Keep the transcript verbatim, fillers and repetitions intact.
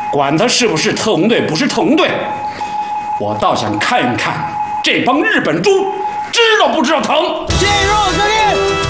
管他是不是特工队，不是特工队，我倒想看一看这帮日本猪知道不知道疼。 进入司令。